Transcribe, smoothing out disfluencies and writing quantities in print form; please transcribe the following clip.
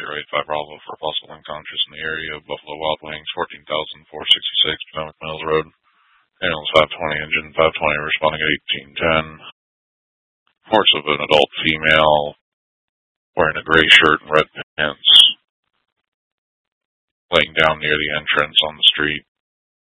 085 Bravo for possible unconscious in the area of Buffalo Wild Wings, 14,466 Potomac Mills Road. Ambulance 520, engine 520, responding at 1810. Reports of an adult female wearing a gray shirt and red pants laying down near the entrance on the street.